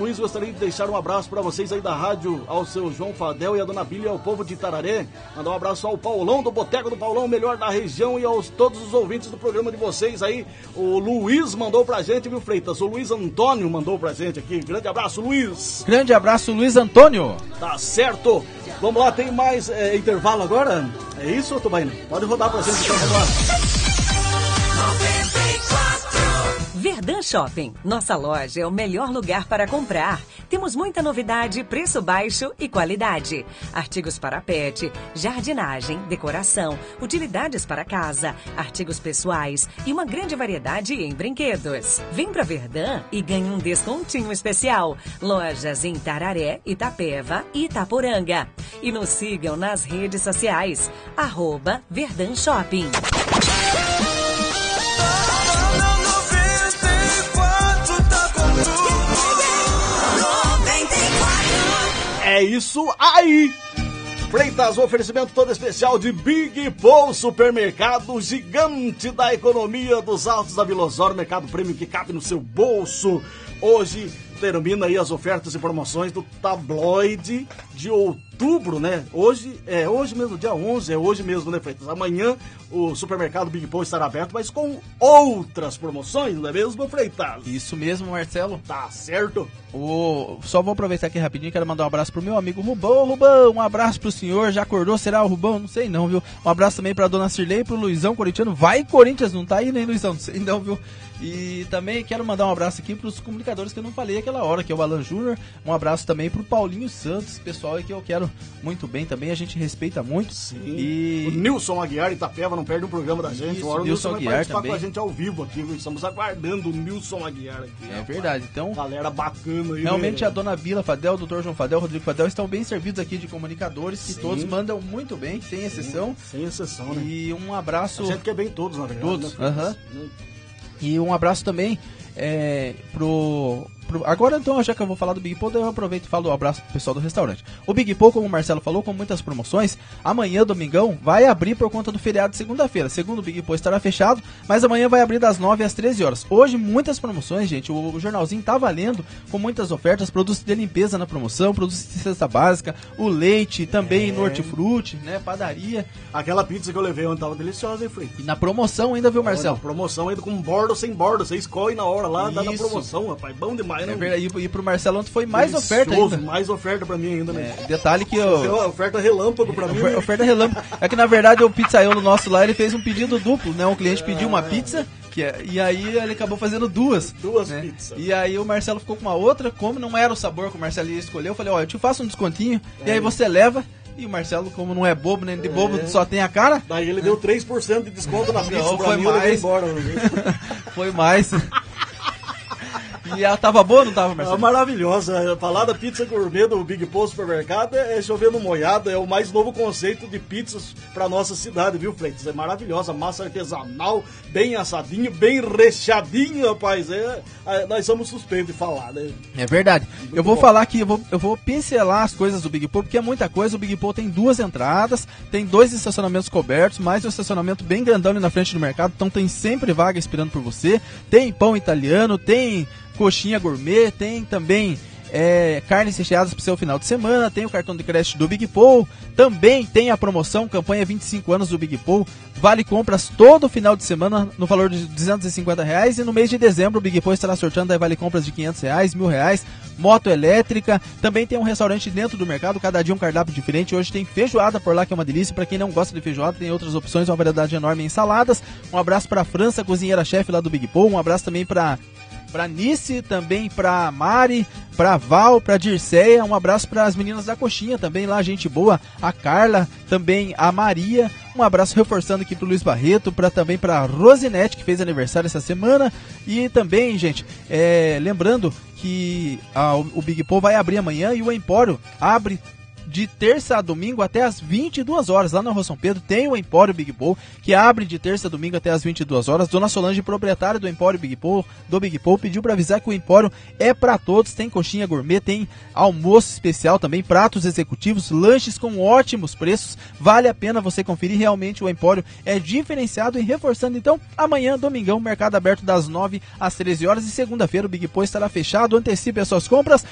Luiz, gostaria de deixar um abraço para vocês aí da rádio, ao seu João Fadel e a dona Bíblia, ao povo de Itararé. Mandar um abraço ao Paulão, do Boteco do Paulão, melhor da região, e aos todos os ouvintes do programa de vocês aí. O Luiz mandou pra gente, viu, Freitas? O Luiz Antônio mandou pra gente aqui. Grande abraço, Luiz. Grande abraço, Luiz Antônio. Tá certo. Vamos lá, tem mais intervalo agora? É isso, Tubaína? Pode rodar pra gente, então, vamos lá. Verdun Shopping. Nossa loja é o melhor lugar para comprar. Temos muita novidade, preço baixo e qualidade. Artigos para pet, jardinagem, decoração, utilidades para casa, artigos pessoais e uma grande variedade em brinquedos. Vem pra Verdun e ganhe um descontinho especial. Lojas em Tararé, Itapeva e Itaporanga. E nos sigam nas redes sociais. @Verdun Shopping. É isso aí! Freitas, o oferecimento todo especial de Big Paul, supermercado gigante da economia dos Altos da Vila Osório, mercado prêmio que cabe no seu bolso. Hoje termina aí as ofertas e promoções do tabloide de outubro, né? Hoje mesmo, dia 11, é hoje mesmo, né, Freitas? Amanhã o supermercado Big Paul estará aberto, mas com outras promoções, não é mesmo, Freitas? Isso mesmo, Marcelo. Tá certo. Só vou aproveitar aqui rapidinho, quero mandar um abraço pro meu amigo Rubão. Rubão, um abraço pro senhor, já acordou? Será o Rubão? Não sei não, viu? Um abraço também pra dona Cirlei e pro Luizão corintiano. Vai, Corinthians, não tá aí, nem Luizão? Não sei não, viu? E também quero mandar um abraço aqui pros comunicadores que eu não falei aquela hora, que é o Alan Júnior. Um abraço também pro Paulinho Santos, pessoal aí que eu quero muito bem também, a gente respeita muito. Sim. E o Nilson Aguiar, Itapeva, não perde um programa da gente. Isso, o Nilson vai Aguiar participar também com a gente ao vivo aqui, viu? Estamos aguardando o Nilson Aguiar aqui. É verdade, então... Galera bacana aí. Realmente né? A dona Bila Fadel, o doutor João Fadel, o Rodrigo Fadel estão bem servidos aqui de comunicadores, que Sim. todos mandam muito bem, sem exceção. Sem exceção, né? E um abraço... A gente quer bem todos, na verdade. Todos, né? aham. E um abraço também agora então, já que eu vou falar do Big Paul, eu aproveito e falo um abraço pro pessoal do restaurante. O Big Paul, como o Marcelo falou, com muitas promoções, amanhã, domingão, vai abrir por conta do feriado de segunda-feira. Segundo o Big Paul estará fechado, mas amanhã vai abrir das 9 às 13 horas. Hoje, muitas promoções, gente, o jornalzinho tá valendo, com muitas ofertas, produtos de limpeza na promoção, produtos de cesta básica, o leite, também no hortifruti, né, padaria. Aquela pizza que eu levei ontem tava deliciosa, hein, Frei? E na promoção ainda, viu, Marcelo? Na promoção ainda com borda ou sem borda, você escolhe na hora lá, dá na Isso. promoção, rapaz, bom demais, né? É verdade, e pro Marcelo ontem foi mais Delicioso, oferta ainda. mais oferta pra mim ainda, né? Detalhe que Oferta relâmpago pra mim. né? Oferta relâmpago. É que na verdade o pizzaiolo nosso lá, ele fez um pedido duplo, né? Um cliente pediu uma pizza, e aí ele acabou fazendo duas. Duas né? pizzas. E aí o Marcelo ficou com uma outra, como não era o sabor que o Marcelo ia escolher, eu falei, ó, eu te faço um descontinho, e aí você leva. E o Marcelo, como não é bobo, nem de bobo, só tem a cara. Daí ele deu 3% de desconto na pizza Não, pra foi mim, eu levei mais. embora. Foi mais. E ela tava boa ou não tava, Marcelo? Maravilhosa. Falar da pizza gourmet do Big Paul Supermercado é chovendo molhado, é o mais novo conceito de pizzas pra nossa cidade, viu, Freitas? É maravilhosa, massa artesanal, bem assadinho, bem recheadinho, rapaz. Nós somos suspeitos de falar, né? É verdade. Muito Eu vou bom. falar aqui, eu vou pincelar as coisas do Big Paul, porque é muita coisa. O Big Paul tem 2 entradas, tem 2 estacionamentos cobertos, mais um estacionamento bem grandão ali na frente do mercado, então tem sempre vaga esperando por você. Tem pão italiano, tem coxinha gourmet, tem também carnes recheadas para o seu final de semana, tem o cartão de crédito do Big Paul, também tem a promoção, campanha 25 anos do Big Paul, vale compras todo final de semana no valor de R$250, e no mês de dezembro o Big Paul estará sorteando aí vale compras de R$500, R$1.000, moto elétrica, também tem um restaurante dentro do mercado, cada dia um cardápio diferente. Hoje tem feijoada por lá, que é uma delícia, para quem não gosta de feijoada tem outras opções, uma variedade enorme em saladas. Um abraço para a França, cozinheira-chefe lá do Big Paul, um abraço também para Nice, também pra Mari, pra Val, pra Dirceia, um abraço para as meninas da coxinha também lá, gente boa, a Carla, também a Maria, um abraço reforçando aqui pro Luiz Barreto, também pra Rosinete, que fez aniversário essa semana, e também, gente, lembrando que o Big Paul vai abrir amanhã e o Empório abre de terça a domingo até as 22 horas. Lá na Rua São Pedro tem o Empório Big Paul, que abre de terça a domingo até as 22 horas. Dona Solange, proprietária do Empório Big Paul, pediu para avisar que o Empório é para todos. Tem coxinha gourmet, tem almoço especial também, pratos executivos, lanches com ótimos preços. Vale a pena você conferir, realmente o Empório é diferenciado. E reforçando então, amanhã, domingão, mercado aberto das 9 às 13 horas, e segunda-feira o Big Paul estará fechado. Antecipe as suas compras